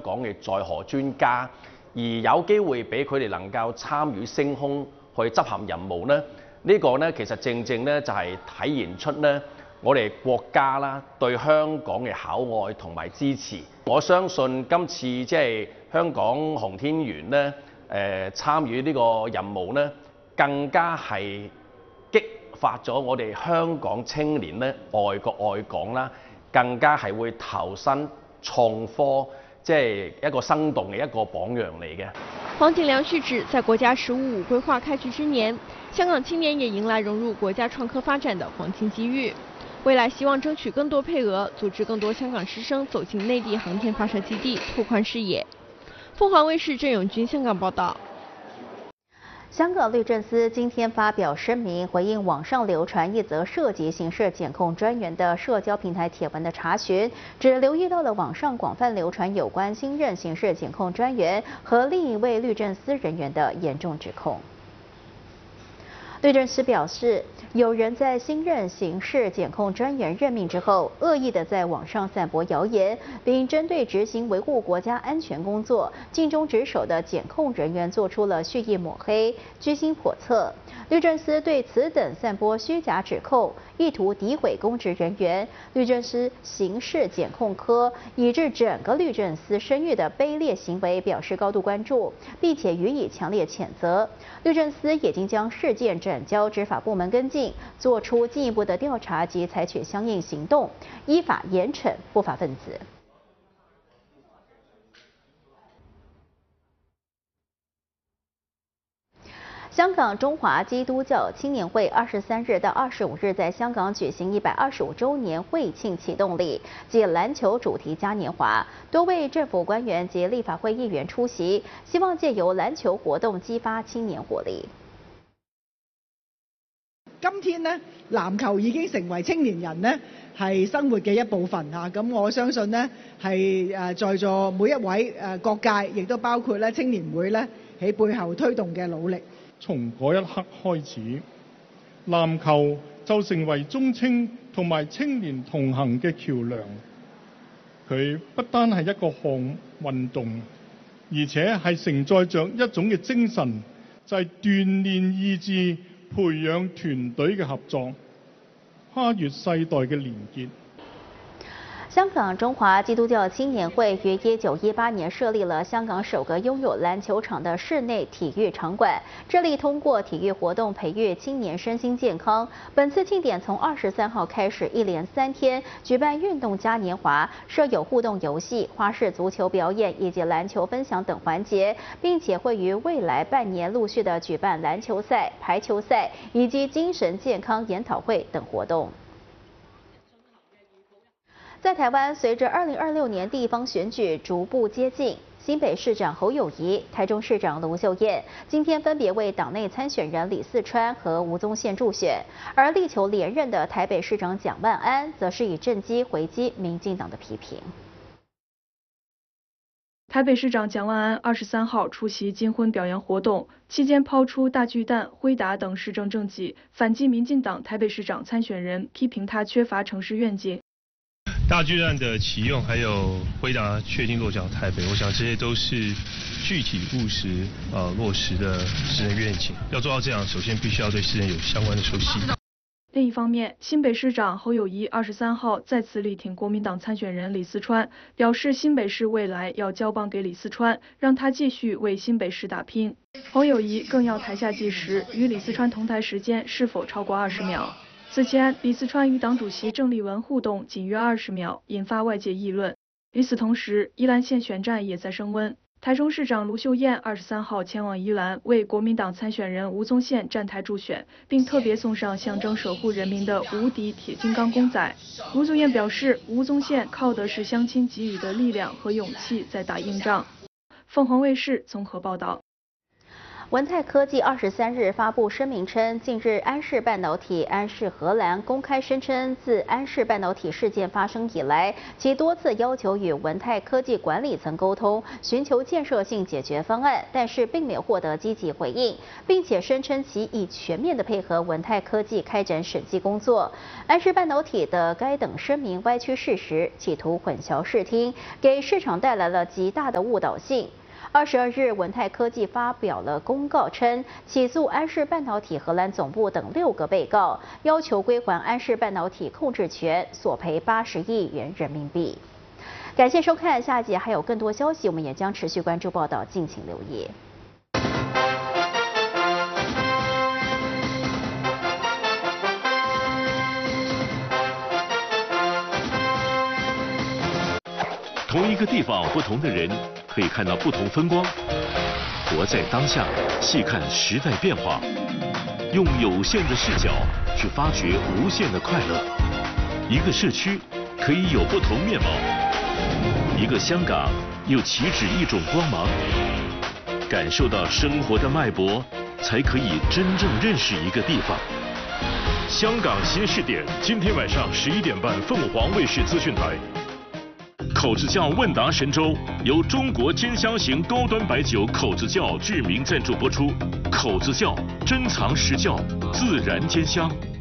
港嘅載荷專家，而有機會俾佢哋能夠參與升空去執行任務咧，呢個咧其實正正咧就係體現出咧我哋國家啦對香港嘅厚愛同埋支持。我相信今次即係香港航天員咧參與呢個任務咧，更加係激發咗我哋香港青年咧愛國愛港啦，更加係會投身創科，即係一個生動嘅一個榜樣嚟嘅。 黄锦良续指，在国家“十5+5”规划开局之年，香港青年也迎来融入国家创科发展的黄金机遇。未来希望争取更多配额，组织更多香港师生走进内地航天发射基地，拓宽视野。凤凰卫视郑永军香港报道。 香港律政司今天发表声明，回应网上流传一则涉及刑事检控专员的社交平台帖文的查询，只留意到了网上广泛流传有关新任刑事检控专员和另一位律政司人员的严重指控。律政司表示，有人在新任刑事检控专员任命之后，恶意的在网上散播谣言，并针对执行维护国家安全工作、尽忠职守的检控人员做出了蓄意抹黑、居心叵测。律政司对此等散播虚假指控、意图诋毁公职人员、律政司刑事检控科以致整个律政司声誉的卑劣行为表示高度关注，并且予以强烈谴责。律政司已经将事件转交执法部门跟进，做出进一步的调查及采取相应行动，依法严惩不法分子。香港中华基督教青年会23日到25日在香港举行125周年会庆启动礼暨篮球主题嘉年华，多位政府官员及立法會議員出席，希望借由籃球活動激發青年活力。 今天呢，籃球已經成為青年人呢係生活嘅一部分嚇，咁我相信呢係在座每一位各界，亦都包括咧青年會咧喺背後推動嘅努力。 從嗰一刻開始，籃球就成為中青同埋青年同行嘅橋梁。佢不單係一個項運動，而且係承載着一種嘅精神，就係鍛鍊意志、培養團隊嘅合作，跨越世代嘅連結。 香港中华基督教青年会于1918年设立了香港首个拥有篮球场的室内体育场馆，致力通过体育活动培育青年身心健康。本次庆典从23号开始，一连3天举办运动嘉年华，设有互动游戏、花式足球表演以及篮球分享等环节，并且会于未来半年陆续的举办篮球赛、排球赛以及精神健康研讨会等活动。在台湾，随着2026年地方选举逐步接近，新北市长侯友宜、台中市长卢秀燕今天分别为党内参选人李四川和吴宗宪助选，而力求连任的台北市长蒋万安则是以政绩回击民进党的批评。 台北市长蒋万安23号出席金婚表扬活动，期间抛出大巨蛋、辉达等市政政绩，反击民进党台北市长参选人，批评他缺乏城市愿景。 大巨蛋的启用，还有辉达确定落脚台北，我想这些都是具体务实落实的市政愿景。要做到这样，首先必须要对市政有相关的熟悉。 另一方面，新北市长侯友宜23号再次力挺国民党参选人李四川，表示新北市未来要交棒给李四川，让他继续为新北市打拼。侯友宜更要台下计时，与李四川同台时间是否超过20秒。此前，李四川与党主席郑丽文互动仅约20秒，引发外界议论。与此同时，宜兰县选战也在升温。台中市长卢秀燕23号前往宜兰，为国民党参选人吴宗宪站台助选，并特别送上象征守护人民的无敌铁金刚公仔。卢秀燕表示，吴宗宪靠的是乡亲给予的力量和勇气在打硬仗。凤凰卫视综合报道。 文泰科技23日发布声明称，近日安氏半导体、安氏荷兰公开声称，自安氏半导体事件发生以来，其多次要求与文泰科技管理层沟通，寻求建设性解决方案，但是并没有获得积极回应，并且声称其已全面的配合文泰科技开展审计工作。安氏半导体的该等声明歪曲事实，企图混淆视听，给市场带来了极大的误导性。22日，文泰科技发表了公告称，起诉安氏半导体荷兰总部等6个被告，要求归还安氏半导体控制权，索赔80亿元人民币。感谢收看，下一集还有更多消息，我们也将持续关注报道，敬请留意。 同一个地方，不同的人可以看到不同风光。活在当下，细看时代变化，用有限的视角去发掘无限的快乐。一个社区可以有不同面貌，一个香港又岂止一种光芒？感受到生活的脉搏，才可以真正认识一个地方。香港新视点，今天晚上11点半，凤凰卫视资讯台。口子窖问答神州由中国兼香型高端白酒口子窖致名赞助播出。口子窖珍藏实窖，自然兼香。